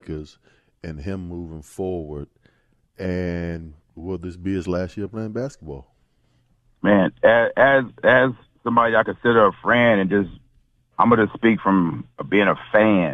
Lakers and him moving forward? And will this be his last year playing basketball? Man, as somebody I consider a friend, and just I'm gonna speak from being a fan.